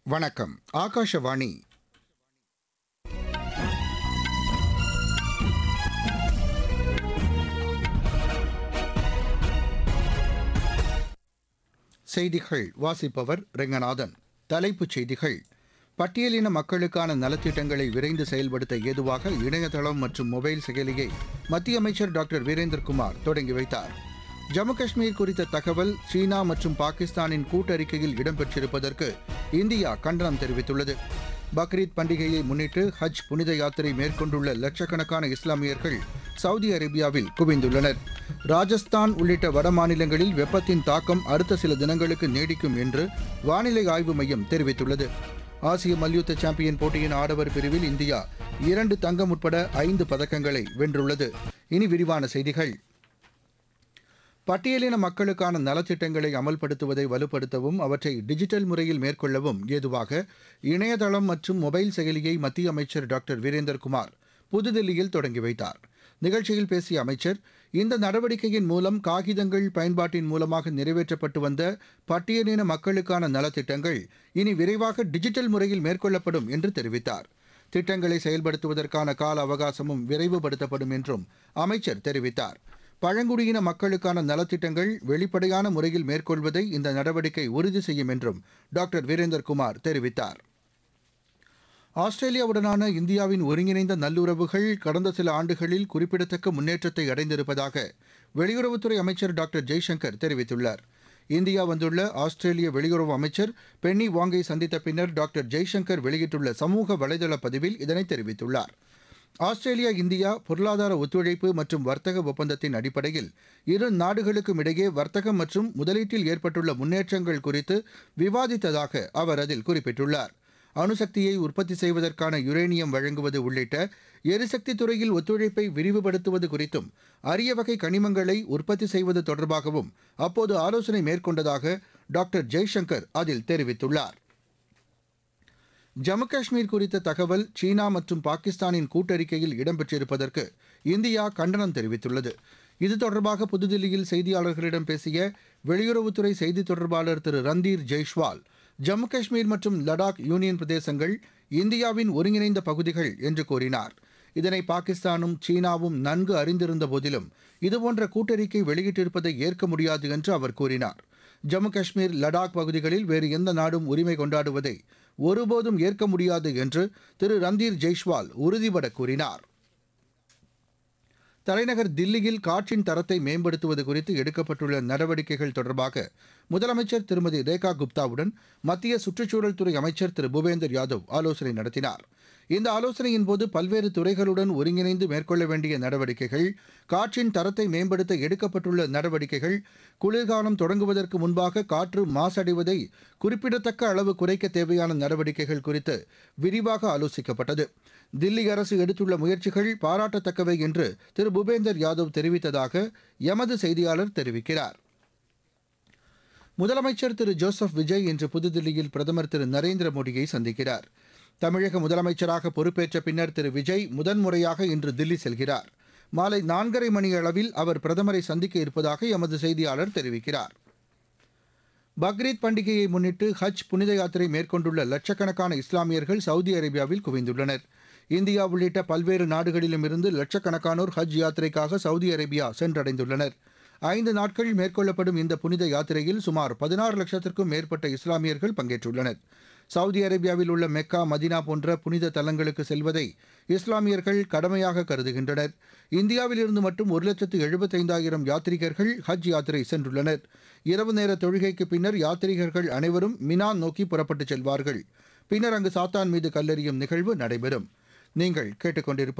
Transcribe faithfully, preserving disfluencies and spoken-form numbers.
வணக்கம். ஆகாஷவாணி. செய்திகள் வாசிப்பவர் ரெங்கநாதன். தலைப்புச் செய்திகள். பட்டியலின மக்களுக்கான நலத்திட்டங்களை விரைந்து செயல்படுத்த ஏதுவாக இணையதளம் மற்றும் மொபைல் செயலியை மத்திய அமைச்சர் டாக்டர் வீரேந்திரகுமார் தொடங்கி வைத்தார். ஜம்மு காஷ்மீர் குறித்த தகவல் சீனா மற்றும் பாகிஸ்தானின் கூட்டறிக்கையில் இடம்பெற்றிருப்பதற்கு இந்தியா கண்டனம் தெரிவித்துள்ளது. பக்ரீத் பண்டிகையை முன்னிட்டு ஹஜ் புனித யாத்திரை மேற்கொண்டுள்ள லட்சக்கணக்கான இஸ்லாமியர்கள் சவுதி அரேபியாவில் குவிந்துள்ளனர். ராஜஸ்தான் உள்ளிட்ட வடமாநிலங்களில் வெப்பத்தின் தாக்கம் அடுத்த சில தினங்களுக்கு நீடிக்கும் என்று வானிலை ஆய்வு மையம் தெரிவித்துள்ளது. ஆசிய மல்யுத்த சாம்பியன் போட்டியின் ஆடவர் பிரிவில் இந்தியா இரண்டு தங்கம் உட்பட ஐந்து பதக்கங்களை வென்றுள்ளது. இனி விரிவான செய்திகள். பட்டியலின மக்களுக்கான நலத்திட்டங்களை அமல்படுத்துவதை வலுப்படுத்தவும் அவற்றை டிஜிட்டல் முறையில் மேற்கொள்ளவும் ஏதுவாக இணையதளம் மற்றும் மொபைல் செயலியை மத்திய அமைச்சர் டாக்டர் வீரேந்திரகுமார் புதுதில்லியில் தொடங்கி வைத்தார். நிகழ்ச்சியில் பேசிய அமைச்சர், இந்த நடவடிக்கையின் மூலம் காகிதங்கள் பயன்பாட்டின் மூலமாக நிறைவேற்றப்பட்டு வந்த பட்டியலின மக்களுக்கான நலத்திட்டங்கள் இனி விரைவாக டிஜிட்டல் முறையில் மேற்கொள்ளப்படும் என்று தெரிவித்தார். திட்டங்களை செயல்படுத்துவதற்கான கால அவகாசமும் விரைவுபடுத்தப்படும் என்றும் அமைச்சர் தெரிவித்தார். பழங்குடியின மக்களுக்கான நலத்திட்டங்கள் வெளிப்படையான முறையில் மேற்கொள்வதை இந்த நடவடிக்கை உறுதி செய்யும் என்றும் டாக்டர் வீரேந்திரகுமார் தெரிவித்தார். ஆஸ்திரேலியாவுடனான இந்தியாவின் ஒருங்கிணைந்த நல்லுறவுகள் கடந்த சில ஆண்டுகளில் குறிப்பிடத்தக்க முன்னேற்றத்தை அடைந்திருப்பதாக வெளியுறவுத்துறை அமைச்சர் டாக்டர் ஜெய்சங்கர் தெரிவித்துள்ளார். இந்தியா வந்துள்ள ஆஸ்திரேலிய வெளியுறவு அமைச்சர் பென்னி வாங்கை சந்தித்த பின்னர் டாக்டர் ஜெய்சங்கர் வெளியிட்டுள்ள சமூக வலைதள பதிவில் இதனை தெரிவித்துள்ளார். ஆஸ்திரேலியா இந்தியா பொருளாதார ஒத்துழைப்பு மற்றும் வர்த்தக ஒப்பந்தத்தின் அடிப்படையில் இரு நாடுகளுக்கும் இடையே வர்த்தகம் மற்றும் முதலீட்டில் ஏற்பட்டுள்ள முன்னேற்றங்கள் குறித்து விவாதித்ததாக அவர் அதில் குறிப்பிட்டுள்ளார். அணுசக்தியை உற்பத்தி செய்வதற்கான யுரேனியம் வழங்குவது உள்ளிட்ட எரிசக்தி துறையில் ஒத்துழைப்பை விரிவுபடுத்துவது குறித்தும் அரிய வகை கனிமங்களை உற்பத்தி செய்வது தொடர்பாகவும் அப்போது ஆலோசனை மேற்கொண்டதாக டாக்டர் ஜெய்சங்கர் அதில் தெரிவித்துள்ளார். ஜம்மு காஷ்மீர் குறித்த தகவல் சீனா மற்றும் பாகிஸ்தானின் கூட்டறிக்கையில் இடம்பெற்றிருப்பதற்கு இந்தியா கண்டனம் தெரிவித்துள்ளது. இது தொடர்பாக புதுதில்லியில் செய்தியாளர்களிடம் பேசிய வெளியுறவுத்துறை செய்தித் தொடர்பாளர் திரு ரந்தீர் ஜெய்ஷ்வால், ஜம்மு காஷ்மீர் மற்றும் லடாக் யூனியன் பிரதேசங்கள் இந்தியாவின் ஒருங்கிணைந்த பகுதிகள் என்று கூறினார். இதனை பாகிஸ்தானும் சீனாவும் நன்கு அறிந்திருந்த போதிலும் இதுபோன்ற கூட்டறிக்கை வெளியிட்டிருப்பதை ஏற்க முடியாது என்று அவர் கூறினார். ஜம்மு காஷ்மீர் லடாக் பகுதிகளில் வேறு எந்த நாடும் உரிமை கொண்டாடுவதை ஒருபோதும் ஏற்க முடியாது என்று திரு ரந்தீர் ஜெய்ஷ்வால் உறுதிபட கூறினார். தலைநகர் தில்லியில் காற்றின் தரத்தை மேம்படுத்துவது குறித்து எடுக்கப்பட்டுள்ள நடவடிக்கைகள் தொடர்பாக முதலமைச்சர் திருமதி ரேகா குப்தாவுடன் மத்திய சுற்றுச்சூழல் துறை அமைச்சர் திரு பூபேந்தர் யாதவ் ஆலோசனை நடத்தினார். இந்த ஆலோசனையின்போது பல்வேறு துறைகளுடன் ஒருங்கிணைந்து மேற்கொள்ள வேண்டிய நடவடிக்கைகள், காற்றின் தரத்தை மேம்படுத்த எடுக்கப்பட்டுள்ள நடவடிக்கைகள், குளிர்காலம் தொடங்குவதற்கு முன்பாக காற்று மாசடைவதை குறிப்பிடத்தக்க அளவு குறைக்க தேவையான நடவடிக்கைகள் குறித்து விரிவாக ஆலோசிக்கப்பட்டது. தில்லி அரசு எடுத்துள்ள முயற்சிகள் பாராட்டத்தக்கவை என்று திரு பூபேந்தர் யாதவ் தெரிவித்ததாக எமது செய்தியாளர் தெரிவிக்கிறார். முதலமைச்சர் திரு ஜோசப் விஜய் இன்று புதுதில்லியில் பிரதமர் திரு நரேந்திர மோடியை சந்திக்கிறார். தமிழக முதலமைச்சராக பொறுப்பேற்ற பின்னர் திரு விஜய் முதன்முறையாக இன்று தில்லி செல்கிறார். மாலை நான்கரை மணி அளவில் அவர் பிரதமரை சந்திக்க இருப்பதாக எமது செய்தியாளர் தெரிவிக்கிறார். பக்ரீத் பண்டிகையை முன்னிட்டு ஹஜ் புனித யாத்திரை மேற்கொண்டுள்ள லட்சக்கணக்கான இஸ்லாமியர்கள் சவுதி அரேபியாவில் குவிந்துள்ளனர். இந்தியா உள்ளிட்ட பல்வேறு நாடுகளிலும் இருந்து லட்சக்கணக்கானோர் ஹஜ் யாத்திரைக்காக சவுதி அரேபியா சென்றடைந்துள்ளனர். ஐந்து நாட்கள் மேற்கொள்ளப்படும் இந்த புனித யாத்திரையில் சுமார் பதினாறு லட்சத்திற்கும் மேற்பட்ட இஸ்லாமியர்கள் பங்கேற்றுள்ளனர். சவுதி அரேபியாவில் உள்ள மெக்கா, மதினா போன்ற புனித தலங்களுக்கு செல்வதை இஸ்லாமியர்கள் கடமையாக கருதுகின்றனர். இந்தியாவிலிருந்து மட்டும் ஒரு லட்சத்து எழுபத்தைந்தாயிரம் யாத்ரீகர்கள் ஹஜ் யாத்திரை சென்றுள்ளனர். இரவு நேர தொழுகைக்கு பின்னர் யாத்ரீகர்கள் அனைவரும் மினா நோக்கி புறப்பட்டுச் செல்வார்கள். பின்னர் அங்கு சாத்தான் மீது கல்லெறியும் நிகழ்வு நடைபெறும். நீங்கள் கேட்டுக்கொண்டிருப்பது